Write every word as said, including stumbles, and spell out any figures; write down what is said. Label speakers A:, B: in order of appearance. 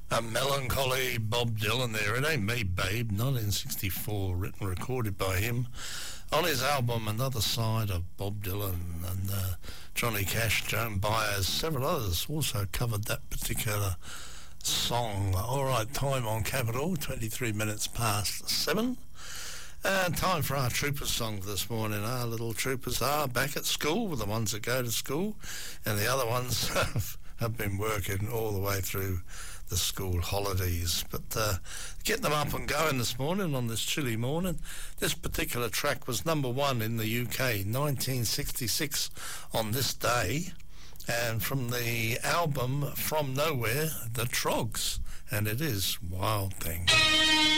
A: A melancholy Bob Dylan there. It Ain't Me, Babe, nineteen sixty-four, written and recorded by him on his album Another Side of Bob Dylan. And uh, Johnny Cash, Joan Baez, several others also covered that particular song. All right, time on Capital, twenty-three minutes past seven. And time for our troopers song this morning. Our little troopers are back at school, with the ones that go to school, and the other ones have, have been working all the way through the school holidays. But uh, get them up and going this morning on this chilly morning. This particular track was number one in the U K, nineteen sixty-six on this day, and from the album From Nowhere, The Trogs, and it is Wild Thing.